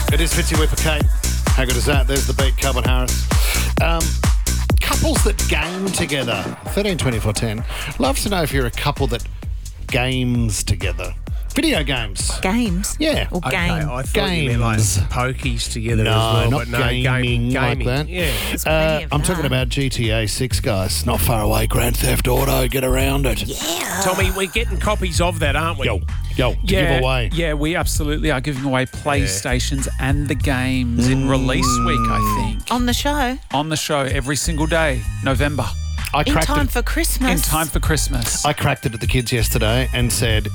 It is Fitzy Whipper Kate. How good is that? There's the beat, Calvin Harris. Couples that game together. 13 24 10. Love to know if you're a couple that games together. Video games. Games? Yeah. Or Okay, game? I thought you meant like pokies together as well. not but no, gaming like that. Yeah. There's plenty of I'm that. talking about GTA 6, guys. Not far away. Grand Theft Auto. Get around it. Yeah. Tommy, we're getting copies of that, aren't we? Yo, to give away. Yeah, we absolutely are giving away PlayStations and the games in release week, I think. On the show? On the show every single day, November, I In cracked time it. for Christmas? in time for Christmas. I cracked it at the kids yesterday and said,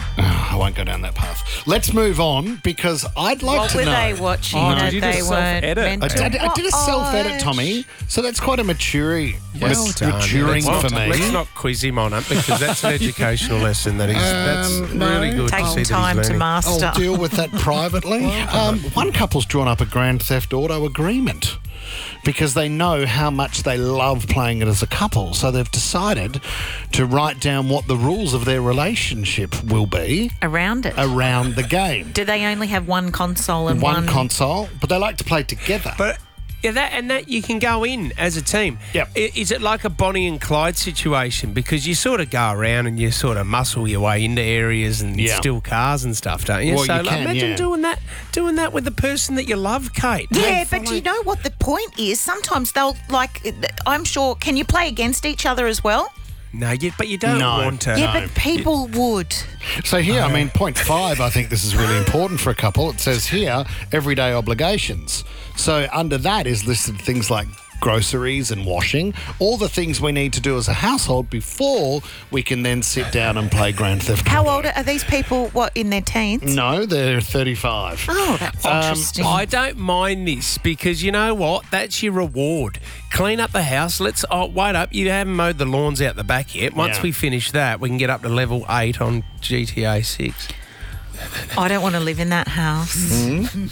I won't go down that path. Let's move on because I'd like What to were know. they watching Oh, that did you they just weren't self-edit? meant I to did a self-edit, watch? Tommy. So that's quite a maturing Done. maturing Let's for not- me. Let's not quiz him on it because that's an educational lesson that that's really good to see Taking time that to he's learning. master. I'll deal with that privately. One couple's drawn up a Grand Theft Auto agreement because they know how much they love playing it as a couple. So they've decided to write down what the rules of their relationship will be Around it. around the game. Do they only have one console and One console, but they like to play together. But yeah, that you can go in as a team. Yep. Is it like a Bonnie and Clyde situation? Because you sort of go around and you sort of muscle your way into areas and Yeah. steal cars and stuff, don't you? Well, so you can, imagine yeah. doing that with the person that you love, Kate. Yeah, Hey, but follow- you know what the point is? Sometimes they'll, I'm sure, can you play against each other as well? No, but you don't No. want to. Yeah, but people would. So here, I mean, point 5, I think this is really important for a couple. It says here, everyday obligations. So under that is listed things like groceries and washing, all the things we need to do as a household before we can then sit down and play Grand Theft Auto. How old are these people? What, in their teens? No, they're 35. Oh, that's interesting. I don't mind this because you know what? That's your reward. Clean up the house. Let's wait up. You haven't mowed the lawns out the back yet. Once Yeah. we finish that, we can get up to level 8 on GTA 6. I don't want to live in that house.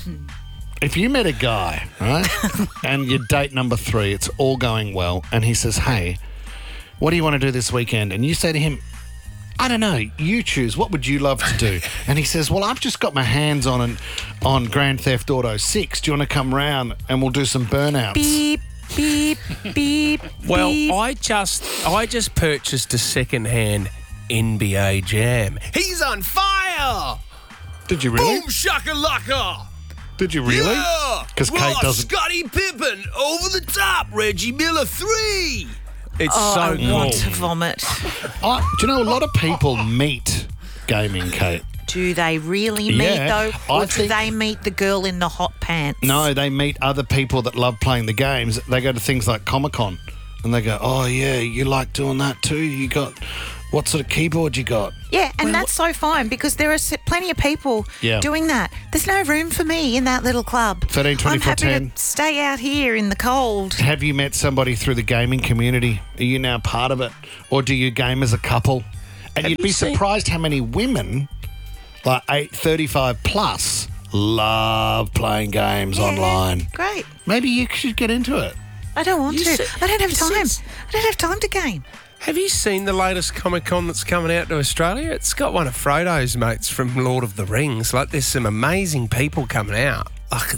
If you met a guy, right, and you're date number 3, it's all going well, and he says, hey, what do you want to do this weekend? And you say to him, I don't know, you choose. What would you love to do? And he says, well, I've just got my hands on Grand Theft Auto 6. Do you want to come round and we'll do some burnouts? Beep, beep, beep, Well, beep. I just purchased a second-hand NBA Jam. He's on fire! Did you really? Boom shakalaka! Did you really? Yeah! 'Cause Kate doesn't- Scottie Pippen over the top. Reggie Miller 3. It's Oh, so I cool. want to vomit. Do you know a lot of people meet gaming, Kate? Do they really meet, Yeah, though? I Or do think- they meet the girl in the hot pants? No, they meet other people that love playing the games. They go to things like Comic-Con and they go, oh, yeah, you like doing that too? You got, what sort of keyboard you got? Yeah, and that's so fine because there are plenty of people Yeah. doing that. There's no room for me in that little club. 13, 24, I'm happy 10. to stay out here in the cold. Have you met somebody through the gaming community? Are you now part of it? Or do you game as a couple? And you'd you be seen- surprised how many women, like 35 plus, love playing games online. Great. Maybe you should get into it. I don't want You to. said- I don't have you time. said- I don't have time to game. Have you seen the latest Comic-Con that's coming out to Australia? It's got one of Frodo's mates from Lord of the Rings. Like, there's some amazing people coming out. Like,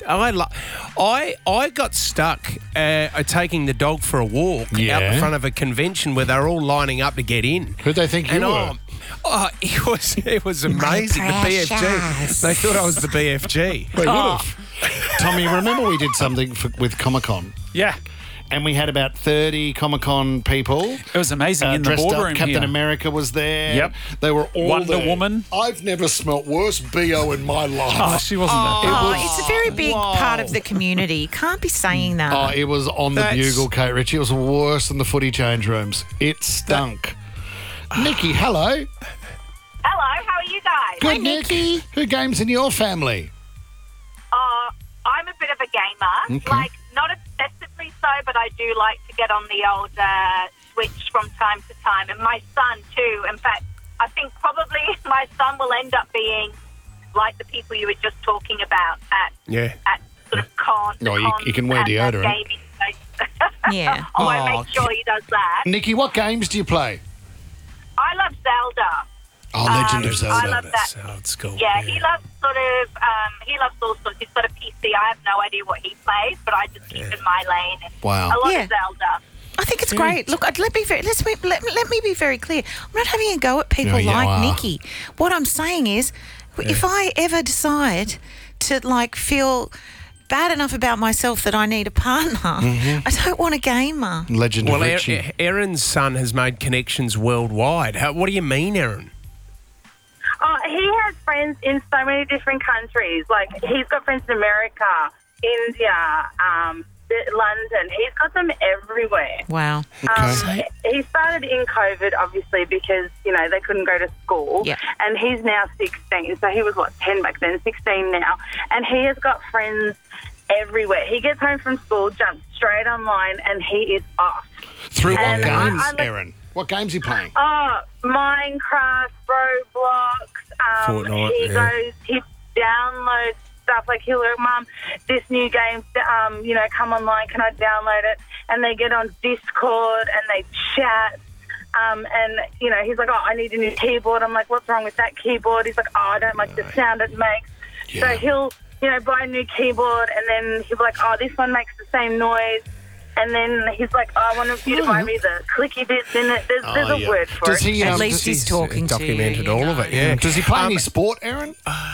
I got stuck taking the dog for a walk out Yeah. in front of a convention where they're all lining up to get in. Who'd they think you were? It was amazing. The BFG. precious. They thought I was the BFG. They would have. Tommy, remember we did something with Comic-Con? Yeah, And we had about 30 Comic-Con people. it was amazing in the Dressed boardroom up. Captain here. America was there. Yep. They were all Wonder there. Woman. I've never smelt worse BO in my life. Oh, she wasn't that bad. Oh, it's a very big part of the community. You can't be saying that. Oh, it was on the That's- bugle, Kate Ritchie. It was worse than the footy change rooms. It stunk. Nikki, hello. Hello, how are you guys? Good, Hi, Nikki. Who games in your family? I'm a bit of a gamer. Okay. Like, not excessively so, but I do like to get on the old Switch from time to time. And my son, too. In fact, I think probably my son will end up being like the people you were just talking about at sort of cons. Oh, you can wear and deodorant. gaming. Yeah. I want to make sure he does that. Nikki, what games do you play? I love Zelda. Oh, Legend of I Zelda. love that. That's old school. Yeah, he loves sort of, he loves all sorts. He's got a PC. I have no idea what he plays, but I just keep in my lane. And Wow. a lot Yeah. of Zelda. I think it's great. Look, let me be very clear. I'm not having a go at people Yeah, you like are. Nikki. What I'm saying is, if I ever decide to feel bad enough about myself that I need a partner, I don't want a gamer. Legend Well, of Richie. Erin's son has made connections worldwide. What do you mean, Erin? Oh, he has friends in so many different countries. Like, he's got friends in America, India, London. He's got them everywhere. Wow. Okay. He started in COVID, obviously, because, they couldn't go to school. Yeah. And he's now 16. So he was, 10 back then, 16 now. And he has got friends everywhere. He gets home from school, jumps straight online, and he is off. Through what And games, I like- Erin? What games are you playing? Oh, Minecraft, Roblox. Fortnite, he yeah. goes, he downloads stuff like, he'll go, Mum, this new game, come online, can I download it? And they get on Discord and they chat. And he's like, oh, I need a new keyboard. I'm like, what's wrong with that keyboard? He's like, oh, I don't like the sound it makes. Yeah. So he'll, buy a new keyboard, and then he'll be like, oh, this one makes the same noise. And then he's like, oh, I want you to buy me the clicky bits in it. There's a yeah. word for Does it. he, At least he's talking to you. Documented all of it, yeah. Does he play any sport, Erin?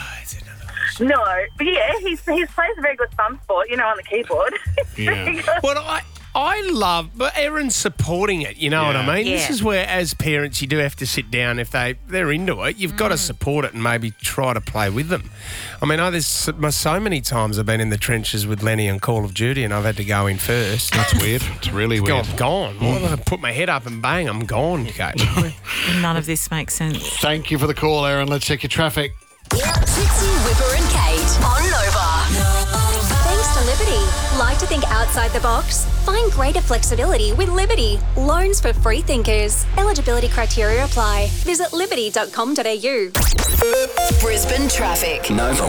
No, but yeah, he plays very good thumb sport, on the keyboard. Yeah. Well, I love, but Erin's supporting it, you know what I mean? This Yeah. is where, as parents, you do have to sit down. If they're into it, you've got to support it and maybe try to play with them. I mean, there's so many times I've been in the trenches with Lenny on Call of Duty and I've had to go in first. That's weird. It's really weird. Gone. Well, I put my head up and bang, I'm gone, Kate. None of this makes sense. Thank you for the call, Erin. Let's check your traffic. Trixie, Whipper and Kate on Nova. Thanks to Liberty. Like to think outside the box? Find greater flexibility with Liberty. Loans for free thinkers. Eligibility criteria apply. Visit liberty.com.au. Brisbane traffic. Nova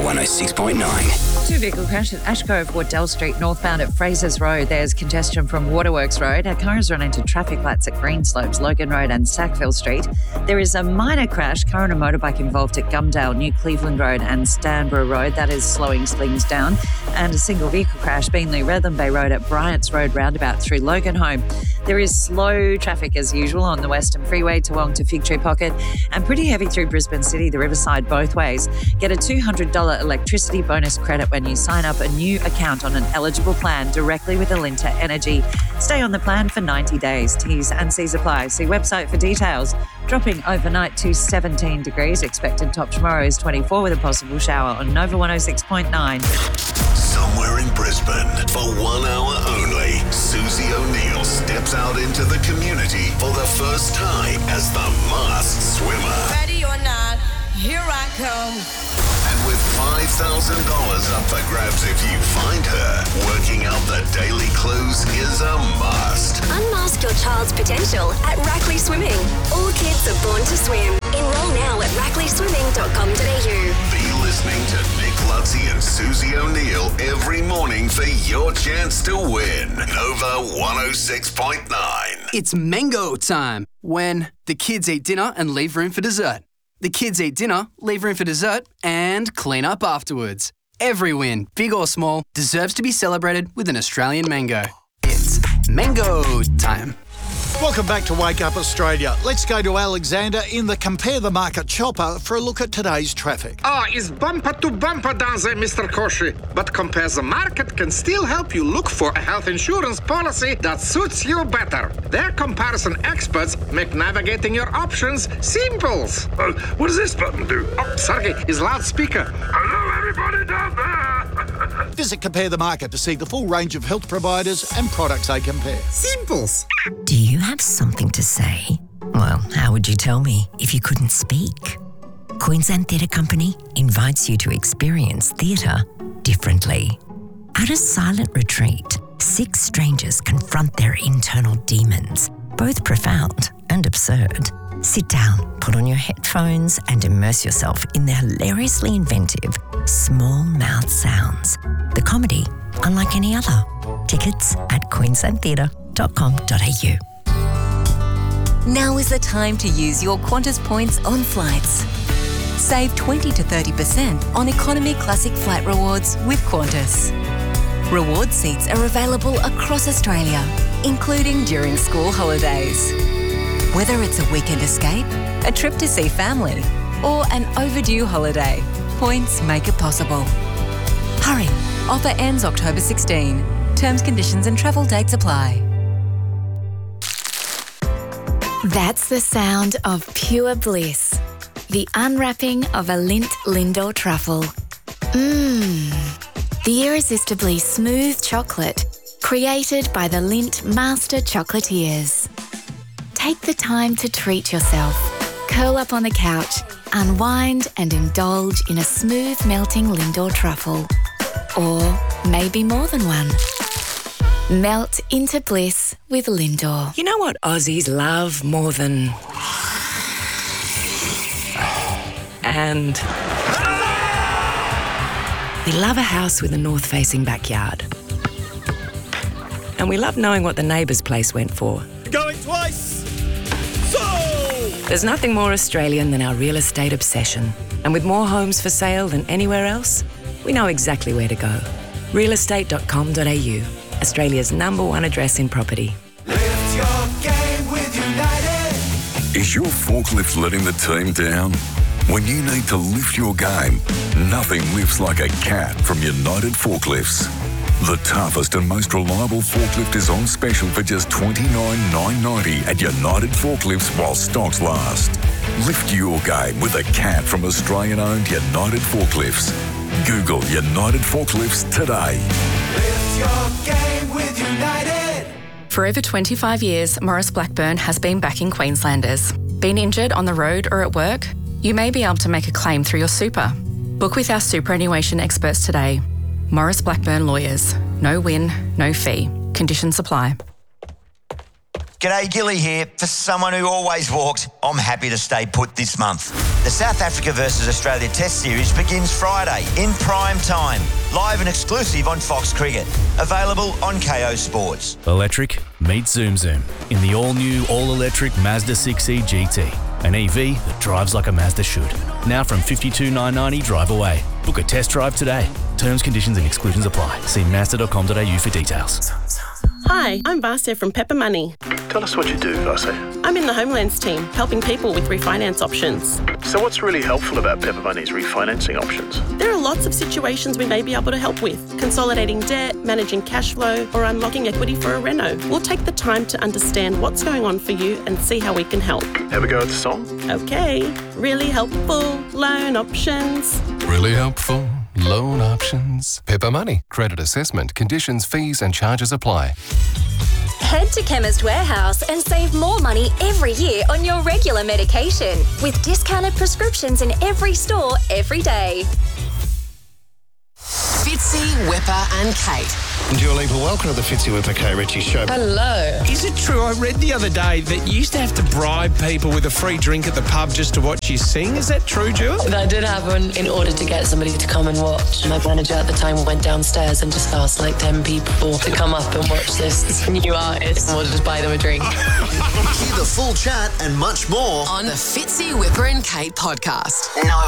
106.9. Two-vehicle crash at Ash Cove, Waddell Street, northbound at Fraser's Road. There's congestion from Waterworks Road. Our cars run into traffic lights at Greenslopes, Logan Road and Sackville Street. There is a minor crash, car and a motorbike involved at Gumdale, New Cleveland Road and Stanborough Road. That is slowing things down. And a single vehicle crash, Beenleigh Rhythm Bay Road at Bryant's Road roundabout through Logan Home. There is slow traffic as usual on the Western Freeway, Toowong to Fig Tree Pocket, and pretty heavy through Brisbane City, the Riverside both ways. Get a $200 electricity bonus credit when you sign up a new account on an eligible plan directly with Alinta Energy. Stay on the plan for 90 days. T's and C's apply. See website for details. Dropping overnight to 17 degrees. Expected top tomorrow is 24 with a possible shower on Nova 106.9. Somewhere in Brisbane, for 1 hour only, Susie O'Neill steps out into the community for the first time as the masked swimmer. Ready or not, here I come. And with $5,000 up for grabs if you find her, working out the daily clues is a must. Unmask your child's potential at Rackley Swimming. All kids are born to swim. Enroll now at rackleyswimming.com.au. Be listening to Nick Lutzy and Susie O'Neill every morning for your chance to win. Nova 106.9. It's mango time when the kids eat dinner and leave room for dessert. The kids eat dinner, leave room for dessert, and clean up afterwards. Every win, big or small, deserves to be celebrated with an Australian mango. It's mango time. Welcome back to Wake Up Australia. Let's go to Alexander in the Compare the Market chopper for a look at today's traffic. It's bumper to bumper down there, Mr. Koshi. But Compare the Market can still help you look for a health insurance policy that suits you better. Their comparison experts make navigating your options simple. What does this button do? Oh, sorry, is loudspeaker. Hello, everybody down there. Visit Compare the Market to see the full range of health providers and products they compare. Simples. Do you have something to say? Well, how would you tell me if you couldn't speak? Queensland Theatre Company invites you to experience theatre differently. At a silent retreat, 6 strangers confront their internal demons, both profound and absurd. Sit down, put on your headphones and immerse yourself in the hilariously inventive Small Mouth Sounds. The comedy unlike any other. Tickets at queenslandtheatre.com.au. Now is the time to use your Qantas points on flights. Save 20 to 30% on Economy Classic Flight Rewards with Qantas. Reward seats are available across Australia, including during school holidays. Whether it's a weekend escape, a trip to see family, or an overdue holiday, points make it possible. Hurry, offer ends October 16. Terms, conditions and travel dates apply. That's the sound of pure bliss. The unwrapping of a Lindt Lindor truffle. The irresistibly smooth chocolate created by the Lindt Master Chocolatiers. Take the time to treat yourself. Curl up on the couch, unwind and indulge in a smooth melting Lindor truffle. Or maybe more than one. Melt into bliss with Lindor. You know what Aussies love more than... And... we love a house with a north-facing backyard. And we love knowing what the neighbour's place went for. Going twice! There's nothing more Australian than our real estate obsession. And with more homes for sale than anywhere else, we know exactly where to go. Realestate.com.au, Australia's #1 address in property. Lift your game with United. Is your forklift letting the team down? When you need to lift your game, nothing lifts like a cat from United Forklifts. The toughest and most reliable forklift is on special for just $29,990 at United Forklifts while stocks last. Lift your game with a cat from Australian-owned United Forklifts. Google United Forklifts today. Lift your game with United. For over 25 years, Morris Blackburn has been backing Queenslanders. Been injured on the road or at work? You may be able to make a claim through your super. Book with our superannuation experts today. Morris Blackburn Lawyers. No win, no fee. Conditions apply. G'day, Gilly here. For someone who always walked, I'm happy to stay put this month. The South Africa versus Australia Test Series begins Friday in prime time. Live and exclusive on Fox Cricket. Available on KO Sports. Electric meets Zoom Zoom in the all-new, all-electric Mazda 6e GT. An EV that drives like a Mazda should. Now from $52,990 drive away. Book a test drive today. Terms, conditions and exclusions apply. See Mazda.com.au for details. Hi, I'm Vasya from Pepper Money. Tell us what you do, Vasya. I'm in the Homelands team, helping people with refinance options. So what's really helpful about Pepper Money's refinancing options? There are lots of situations we may be able to help with. Consolidating debt, managing cash flow, or unlocking equity for a reno. We'll take the time to understand what's going on for you and see how we can help. Have a go at the song? Okay. Really helpful loan options. Really helpful loan options. Pepper Money. Credit assessment, conditions, fees and charges apply. Head to Chemist Warehouse and save more money every year on your regular medication with discounted prescriptions in every store every day. Fitzy, Whipper and Kate. Dua Lipa, welcome to the Fitzy Whipper Kate Ritchie Show. Hello. Is it true? I read the other day that you used to have to bribe people with a free drink at the pub just to watch you sing. Is that true, Dua? I did have one in order to get somebody to come and watch. My manager at the time went downstairs and just asked like 10 people to come up and watch this new artist and we'll just buy them a drink. Hear the full chat and much more On the Fitzy, Whipper and Kate podcast. No